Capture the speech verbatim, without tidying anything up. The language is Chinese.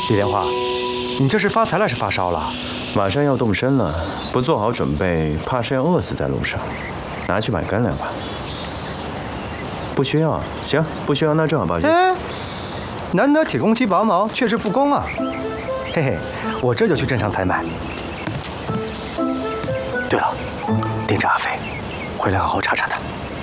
李莲花，你这是发财了是发烧了？ 马上要动身了，不做好准备，怕是要饿死在路上。拿去买干粮吧。不需要，行，不需要，那正好报谢。 哎，难得铁公鸡拔毛，却是复工啊！嘿嘿，我这就去镇上采买。对了，盯着阿飞，回来好好查查他。